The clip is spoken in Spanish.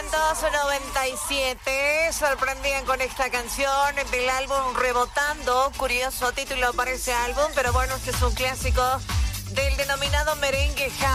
1997 sorprendían con esta canción del álbum Rebotando. Curioso título para ese álbum, pero bueno, este es un clásico del denominado merengue house.